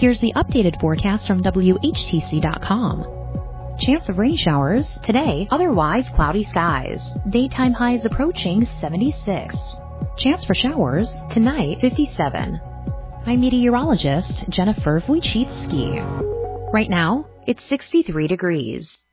Here's the updated forecast from WHTC.com. Chance of rain showers today, otherwise cloudy skies. Daytime highs approaching 76. Chance for showers tonight, 57. I'm meteorologist Jennifer Wojcicki. Right now, it's 63 degrees.